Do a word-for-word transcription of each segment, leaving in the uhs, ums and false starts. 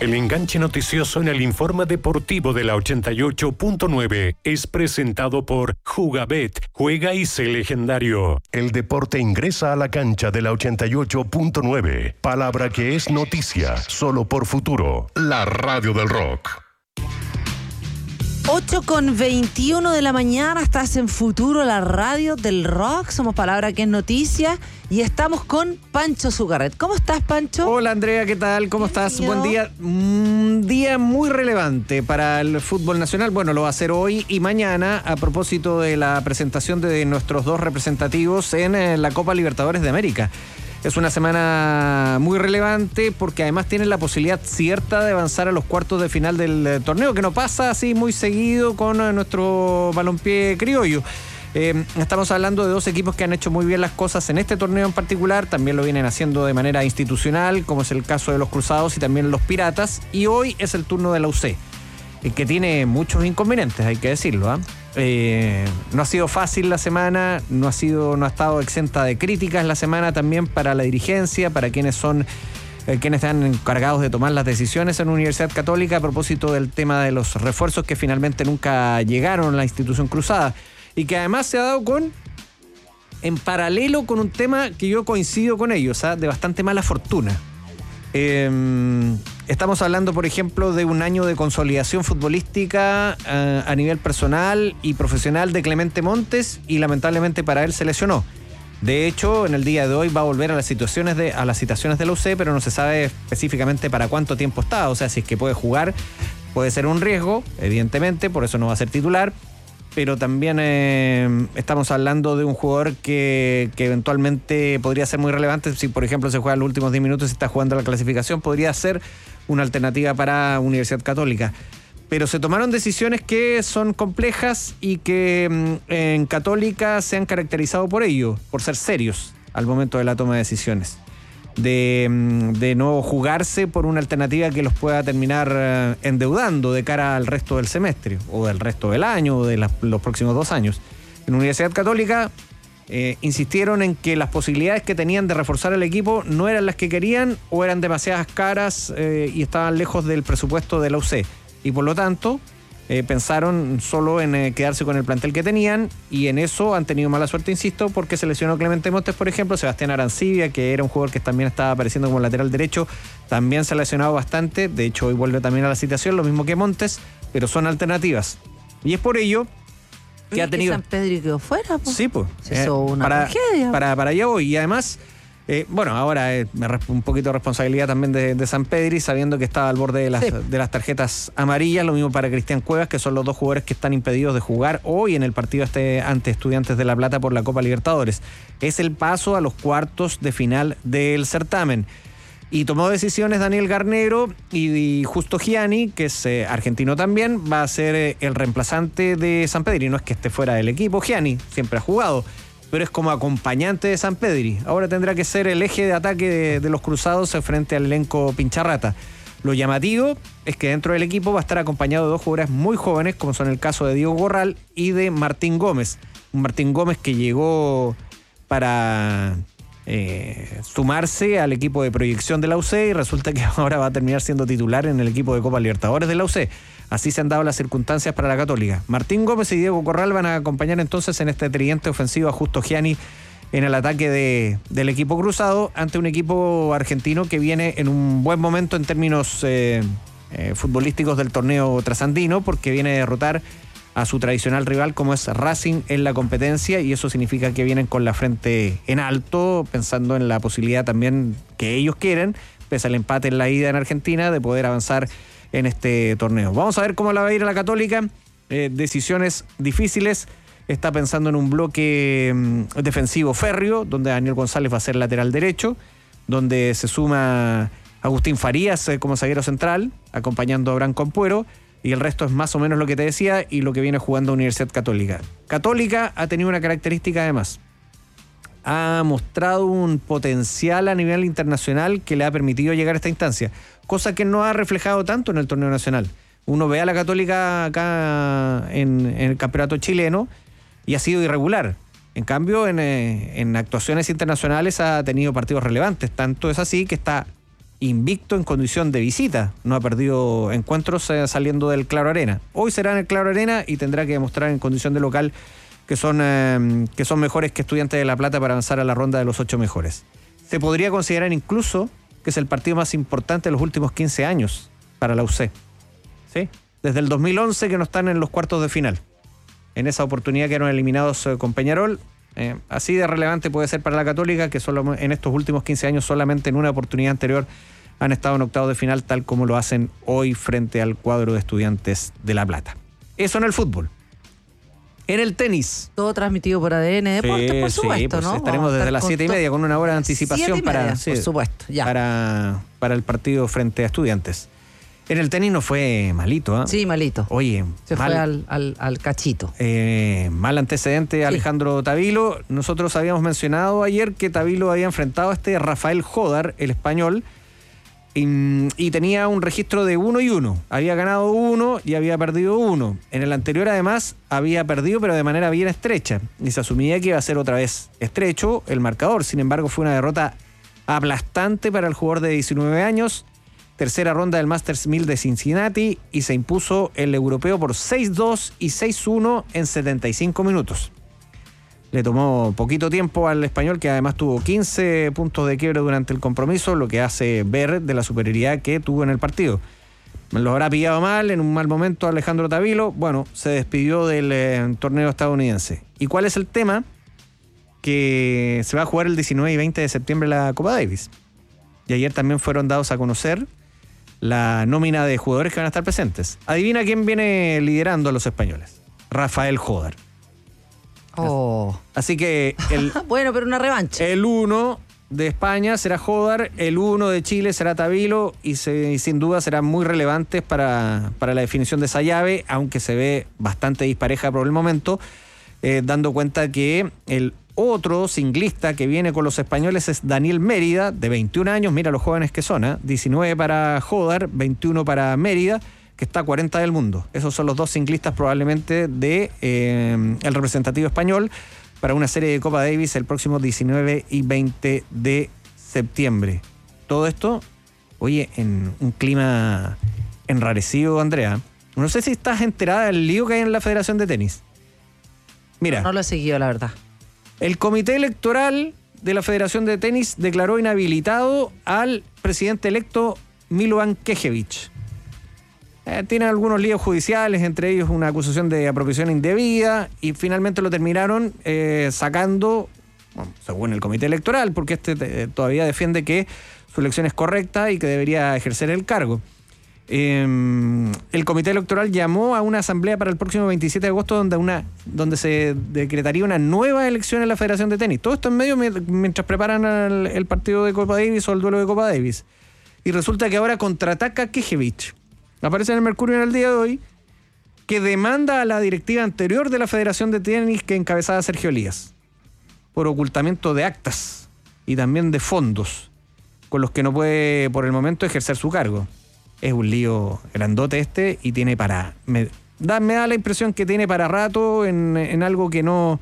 El enganche noticioso en el informe deportivo de la ochenta y ocho punto nueve es presentado por Jugabet, juega y sé legendario. El deporte ingresa a la cancha de la ochenta y ocho punto nueve. Palabra que es noticia, solo por Futuro, la radio del rock. ocho con veintiuno de la mañana, estás en Futuro, la radio del rock. Somos Palabra que es noticia y estamos con Pancho Zucarret. ¿Cómo estás, Pancho? Hola, Andrea, ¿qué tal? ¿Cómo estás? Buen día. Un día muy relevante para el fútbol nacional. Bueno, lo va a ser hoy y mañana a propósito de la presentación de nuestros dos representativos en la Copa Libertadores de América. Es una semana muy relevante porque además tienen la posibilidad cierta de avanzar a los cuartos de final del torneo, que no pasa así muy seguido con nuestro balompié criollo. Eh, estamos hablando de dos equipos que han hecho muy bien las cosas en este torneo en particular, también lo vienen haciendo de manera institucional, como es el caso de los Cruzados y también los Piratas, y hoy es el turno de la U C, eh, que tiene muchos inconvenientes, hay que decirlo, ¿eh? Eh, no ha sido fácil la semana, no ha sido, no ha estado exenta de críticas la semana también para la dirigencia, para quienes son eh, quienes están encargados de tomar las decisiones en la Universidad Católica a propósito del tema de los refuerzos que finalmente nunca llegaron a la institución cruzada y que además se ha dado con en paralelo con un tema que yo coincido con ellos, ¿eh? De bastante mala fortuna. Eh, estamos hablando, por ejemplo, de un año de consolidación futbolística eh, a nivel personal y profesional de Clemente Montes y lamentablemente para él se lesionó. De hecho, en el día de hoy va a volver a las situaciones de, a las citaciones de la U C, pero no se sabe específicamente para cuánto tiempo está. O sea, si es que puede jugar, puede ser un riesgo, evidentemente, por eso no va a ser titular. Pero también eh, estamos hablando de un jugador que, que eventualmente podría ser muy relevante. Si, por ejemplo, se juega los últimos diez minutos y está jugando la clasificación, podría ser una alternativa para Universidad Católica. Pero se tomaron decisiones que son complejas y que eh, en Católica se han caracterizado por ello, por ser serios al momento de la toma de decisiones. De, de no jugarse por una alternativa que los pueda terminar eh, endeudando de cara al resto del semestre o del resto del año o de la, los próximos dos años. En la Universidad Católica eh, insistieron en que las posibilidades que tenían de reforzar el equipo no eran las que querían o eran demasiadas caras eh, y estaban lejos del presupuesto de la U C y por lo tanto Eh, pensaron solo en eh, quedarse con el plantel que tenían y en eso han tenido mala suerte, insisto, porque se lesionó Clemente Montes, por ejemplo. Sebastián Arancibia, que era un jugador que también estaba apareciendo como lateral derecho, también se ha lesionado bastante. De hecho, hoy vuelve también a la citación, lo mismo que Montes, pero son alternativas. Y es por ello que Oye, ha tenido... que San Pedro quedó fuera, pues. Sí, pues. Eso eh, una para, tragedia. Para, para allá voy. Y además... Eh, bueno, ahora eh, un poquito de responsabilidad también de, de San Pedri, sabiendo que estaba al borde de las, sí. de las tarjetas amarillas. Lo mismo para Cristian Cuevas, que son los dos jugadores que están impedidos de jugar hoy en el partido este ante Estudiantes de La Plata por la Copa Libertadores. Es el paso a los cuartos de final del certamen. Y tomó decisiones Daniel Garnero y, y Justo Gianni, que es eh, argentino también, va a ser eh, el reemplazante de San Pedri. No es que esté fuera del equipo, Gianni siempre ha jugado, pero es como acompañante de San Pedri. Ahora tendrá que ser el eje de ataque de, de los Cruzados frente al elenco Pincharrata. Lo llamativo es que dentro del equipo va a estar acompañado de dos jugadores muy jóvenes, como son el caso de Diego Corral y de Martín Gómez. Un Martín Gómez que llegó para eh, sumarse al equipo de proyección de la U C y resulta que ahora va a terminar siendo titular en el equipo de Copa Libertadores de la U C. Así se han dado las circunstancias para la Católica. Martín Gómez y Diego Corral van a acompañar entonces en este tridente ofensivo a Justo Gianni en el ataque de, del equipo cruzado ante un equipo argentino que viene en un buen momento en términos eh, eh, futbolísticos del torneo trasandino, porque viene a derrotar a su tradicional rival como es Racing en la competencia, y eso significa que vienen con la frente en alto, pensando en la posibilidad también que ellos quieren, pese al empate en la ida en Argentina, de poder avanzar en este torneo. Vamos a ver cómo la va a ir a la Católica. Eh, decisiones difíciles. Está pensando en un bloque mm, defensivo férreo, donde Daniel González va a ser lateral derecho, donde se suma Agustín Farías eh, como zaguero central, acompañando a Abraham Compuero, y el resto es más o menos lo que te decía y lo que viene jugando Universidad Católica. Católica ha tenido una característica además. Ha mostrado un potencial a nivel internacional que le ha permitido llegar a esta instancia, cosa que no ha reflejado tanto en el torneo nacional. Uno ve a la Católica acá en, en el campeonato chileno y ha sido irregular. En cambio, en, en actuaciones internacionales ha tenido partidos relevantes. Tanto es así que está invicto en condición de visita. No ha perdido encuentros eh, saliendo del Claro Arena. Hoy será en el Claro Arena y tendrá que demostrar en condición de local que son, eh, que son mejores que Estudiantes de La Plata para avanzar a la ronda de los ocho mejores. Se podría considerar incluso que es el partido más importante de los últimos quince años para la U C. ¿Sí? Desde el dos mil once que no están en los cuartos de final. En esa oportunidad quedaron eliminados eh, con Peñarol. Eh, así de relevante puede ser para la Católica, que solo en estos últimos quince años solamente en una oportunidad anterior han estado en octavos de final, tal como lo hacen hoy frente al cuadro de Estudiantes de La Plata. Eso en el fútbol. En el tenis. Todo transmitido por A D N Deportes, sí, por supuesto, sí, pues ¿no? Estaremos desde las siete y media con una hora de anticipación para, media, sí, por supuesto, ya. Para, para el partido frente a Estudiantes. En el tenis no fue malito, ¿eh? Sí, malito. Oye, se mal, fue al, al, al cachito. Eh, mal antecedente, sí. Alejandro Tavilo. Nosotros habíamos mencionado ayer que Tavilo había enfrentado a este Rafael Jodar, el español, y, y tenía un registro de uno y uno. Había ganado uno y había perdido uno. En el anterior, además, había perdido, pero de manera bien estrecha. Y se asumía que iba a ser otra vez estrecho el marcador. Sin embargo, fue una derrota aplastante para el jugador de diecinueve años. Tercera ronda del Masters mil de Cincinnati y se impuso el europeo por seis dos y seis uno en setenta y cinco minutos. Le tomó poquito tiempo al español, que además tuvo quince puntos de quiebre durante el compromiso, lo que hace ver de la superioridad que tuvo en el partido. Lo habrá pillado mal, en un mal momento Alejandro Tavilo. Bueno, se despidió del eh, torneo estadounidense. ¿Y cuál es el tema? Que se va a jugar el diecinueve y veinte de septiembre la Copa Davis. Y ayer también fueron dados a conocer la nómina de jugadores que van a estar presentes. Adivina quién viene liderando a los españoles. Rafael Jodar. Oh. Así que el bueno, pero una revancha. El uno de España será Jodar, el uno de Chile será Tavilo y, se, y sin duda serán muy relevantes para, para la definición de esa llave, aunque se ve bastante dispareja por el momento, eh, dando cuenta que el otro singlista que viene con los españoles es Daniel Mérida, de veintiún años, mira los jóvenes que son, ¿eh? diecinueve para Jodar, veintiuno para Mérida, que está a cuarenta del mundo. Esos son los dos singlistas probablemente de eh, el representativo español para una serie de Copa Davis el próximo diecinueve y veinte de septiembre. Todo esto, oye, en un clima enrarecido, Andrea. No sé si estás enterada del lío que hay en la Federación de Tenis. Mira. No, no lo he seguido, la verdad. El comité electoral de la Federación de Tenis declaró inhabilitado al presidente electo Milovan Knežević. Eh, tiene algunos líos judiciales, entre ellos una acusación de apropiación indebida, y finalmente lo terminaron eh, sacando, bueno, según el comité electoral, porque este eh, todavía defiende que su elección es correcta y que debería ejercer el cargo. Eh, el comité electoral llamó a una asamblea para el próximo veintisiete de agosto donde, una, donde se decretaría una nueva elección en la Federación de Tenis. Todo esto en medio mientras preparan el, el partido de Copa Davis o el duelo de Copa Davis. Y resulta que ahora contraataca Knežević. Aparece en el Mercurio en el día de hoy, que demanda a la directiva anterior de la Federación de Tenis que encabezaba Sergio Elías por ocultamiento de actas y también de fondos con los que no puede por el momento ejercer su cargo. Es un lío grandote este y tiene para... Me da, me da la impresión que tiene para rato en, en algo que no...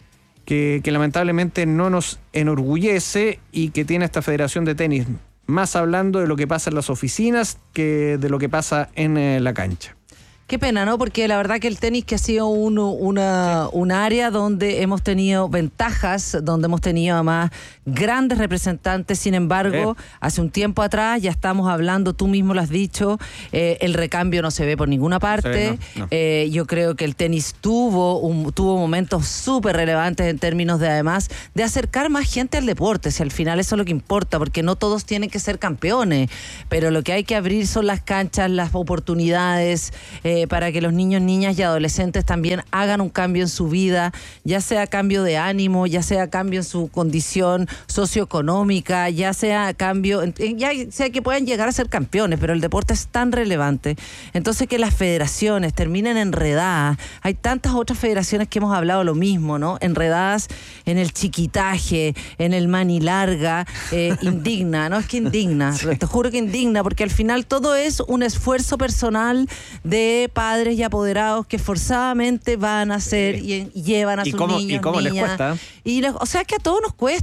Que, que lamentablemente no nos enorgullece y que tiene esta Federación de Tenis, más hablando de lo que pasa en las oficinas que de lo que pasa en eh, la cancha. Qué pena, ¿no? Porque la verdad que el tenis que ha sido un, una, un área donde hemos tenido ventajas, donde hemos tenido además grandes representantes, sin embargo, eh. hace un tiempo atrás ya estamos hablando, tú mismo lo has dicho, eh, el recambio no se ve por ninguna parte. Ve, no, no. Eh, yo creo que el tenis tuvo, un, tuvo momentos súper relevantes en términos de además de acercar más gente al deporte, si al final eso es lo que importa, porque no todos tienen que ser campeones, pero lo que hay que abrir son las canchas, las oportunidades, eh, para que los niños, niñas y adolescentes también hagan un cambio en su vida, ya sea cambio de ánimo, ya sea cambio en su condición socioeconómica, ya sea cambio, ya sea que puedan llegar a ser campeones, pero el deporte es tan relevante. Entonces que las federaciones terminen enredadas, hay tantas otras federaciones que hemos hablado lo mismo, ¿no? Enredadas en el chiquitaje, en el manilarga, eh, indigna, ¿no? Es que indigna, sí. Te juro que indigna, porque al final todo es un esfuerzo personal de padres y apoderados que forzadamente van a hacer y, y llevan a ¿Y sus cómo, niños, ¿Y cómo niñas, les cuesta? Y les, o sea que a todos nos cuesta, a todos nos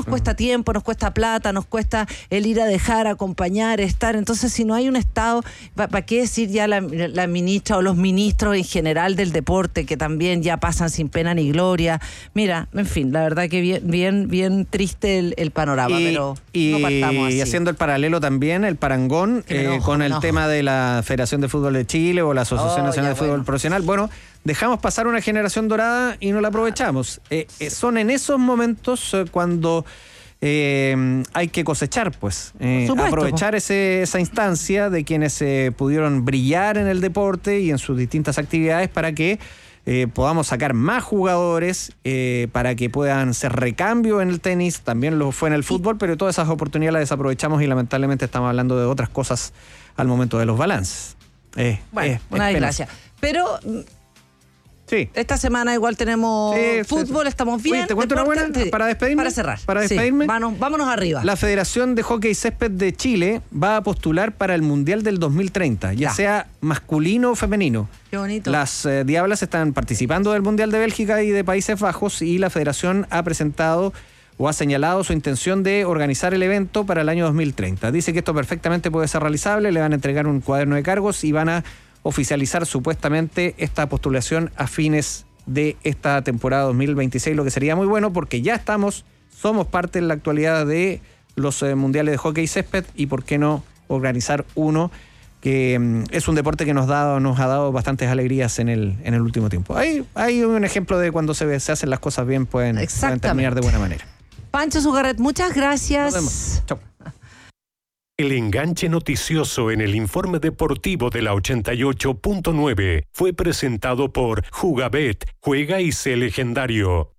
cuesta tiempo, nos cuesta plata, nos cuesta el ir a dejar, acompañar, estar. Entonces, si no hay un Estado, ¿para qué decir ya la, la ministra o los ministros en general del deporte, que también ya pasan sin pena ni gloria? Mira, en fin, la verdad que bien, bien, bien triste el, el panorama, y, pero y, no partamos así. Y haciendo el paralelo también, el parangón, eh, enojo, con el tema de la Federación de Fútbol de Chile o la Asociación oh, Nacional de Fútbol bueno. Profesional. Bueno, dejamos pasar una generación dorada y no la aprovechamos. Eh, eh, son en esos momentos eh, cuando eh, hay que cosechar, pues. Eh, supuesto, aprovechar pues. ese, esa instancia de quienes eh, pudieron brillar en el deporte y en sus distintas actividades para que Eh, podamos sacar más jugadores, eh, para que puedan ser recambio en el tenis, también lo fue en el fútbol, pero todas esas oportunidades las desaprovechamos y lamentablemente estamos hablando de otras cosas al momento de los balances. Eh, bueno, eh, una desgracia. Pero sí. Esta semana igual tenemos sí, fútbol, sí, sí. Estamos bien. Oye, ¿te cuento deporte, una buena? Para despedirme. Para cerrar. Para despedirme. Sí. Vámonos, vámonos arriba. La Federación de Hockey Césped de Chile va a postular para el Mundial del dos mil treinta, ya, ya. sea masculino o femenino. Qué bonito. Las eh, Diablas están participando del Mundial de Bélgica y de Países Bajos y la Federación ha presentado o ha señalado su intención de organizar el evento para el año dos mil treinta. Dice que esto perfectamente puede ser realizable, le van a entregar un cuaderno de cargos y van a oficializar supuestamente esta postulación a fines de esta temporada dos mil veintiséis, lo que sería muy bueno porque ya estamos, somos parte en la actualidad de los eh, mundiales de hockey césped y por qué no organizar uno que mm, es un deporte que nos, da, nos ha dado bastantes alegrías en el, en el último tiempo. Hay, hay un ejemplo de cuando se, se hacen las cosas bien, pueden, pueden terminar de buena manera. Pancho Zugarret, muchas gracias. Nos vemos. Chau. El enganche noticioso en el informe deportivo de la ochenta y ocho punto nueve fue presentado por Jugabet, juega y sé legendario.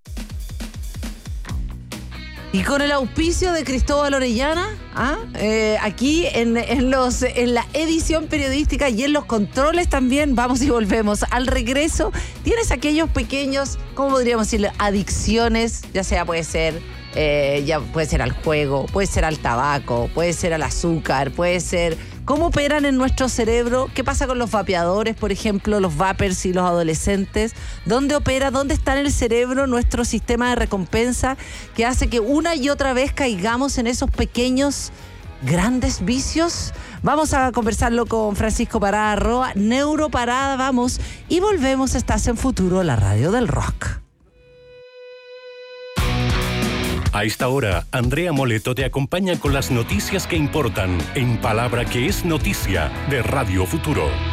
Y con el auspicio de Cristóbal Orellana, ¿ah? eh, aquí en, en, los, en la edición periodística y en los controles también, vamos y volvemos. Al regreso, tienes aquellos pequeños, ¿cómo podríamos decirle? Adicciones, ya sea puede ser... Eh, ya puede ser al juego, puede ser al tabaco, puede ser al azúcar, puede ser cómo operan en nuestro cerebro, qué pasa con los vapeadores, por ejemplo, los vapers y los adolescentes, dónde opera, dónde está en el cerebro nuestro sistema de recompensa que hace que una y otra vez caigamos en esos pequeños grandes vicios. Vamos a conversarlo con Francisco Parada Roa, Neuroparada, vamos y volvemos. Estás en Futuro, la radio del rock. A esta hora, Andrea Moleto te acompaña con las noticias que importan en Palabra que es Noticia de Radio Futuro.